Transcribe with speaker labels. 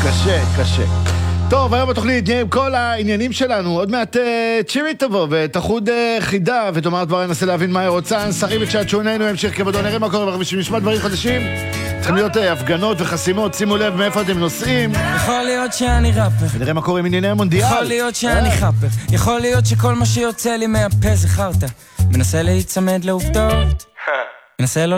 Speaker 1: קשה. טוב, היום בתוכנית נהיה עם כל העניינים שלנו. עוד מעט צ'ירי תבוא ותחוד חידה ותאמר דבר, ננסה להבין מה היא רוצה. נסרים את שעת שוננו, המשך כבודו, נראה מה קורה, בשביל נשמע דברים חדשים צריכים להיות הפגנות וחסימות. שימו לב מאיפה אתם נוסעים.
Speaker 2: יכול להיות שאני ראפר,
Speaker 1: ונראה מה קורה עם ענייני המונדיאל.
Speaker 2: יכול להיות שאני חפר, יכול להיות שכל מה שיוצא לי מהפה זה חרטה. מנסה להיצמד לעובדות, מנסה לא